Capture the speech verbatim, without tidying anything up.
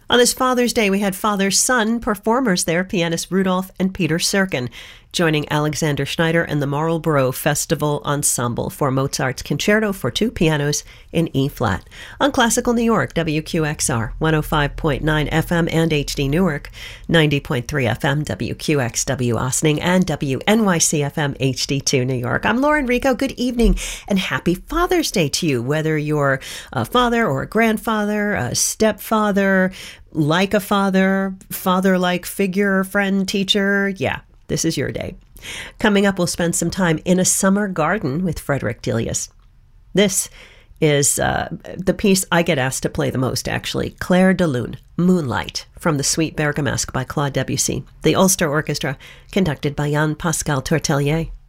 On this Father's Day, we had father-son performers there, pianist Rudolph and Peter Serkin, joining Alexander Schneider and the Marlborough Festival Ensemble for Mozart's Concerto for Two Pianos in E-flat. On Classical New York, W Q X R, one oh five point nine F M and H D Newark, ninety point three F M, W Q X W Ossining, and W N Y C F M H D two New York. I'm Lauren Rico. Good evening and happy Father's Day to you, whether you're a father or a grandfather, a stepfather, like a father, father-like figure, friend, teacher. Yeah, this is your day. Coming up, we'll spend some time in a summer garden with Frederick Delius. This is uh, the piece I get asked to play the most, actually. Clair de Lune, Moonlight, from the Suite Bergamasque by Claude Debussy. The Ulster Orchestra, conducted by Jan Pascal Tortelier.